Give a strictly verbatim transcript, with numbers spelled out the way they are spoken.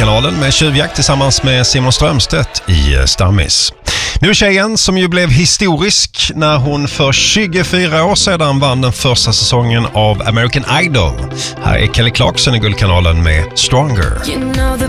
Guldkanalen med Tjuvjakt tillsammans med Simon Strömstedt i Stammis. Nu är tjejen som ju blev historisk när hon för tjugofyra år sedan vann den första säsongen av American Idol. Här är Kelly Clarkson i Guldkanalen med Stronger. You know the